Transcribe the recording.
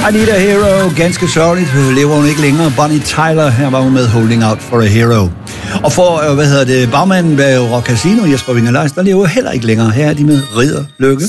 I Need a Hero, ganske sørgeligt, lever hun ikke længere. Bonnie Tyler, her var hun med Holding Out for a Hero. Og for, bagmanden bag Rock Casino, Jesper Winger Leis, der lever heller ikke længere. Her er de med Ridder Lykke.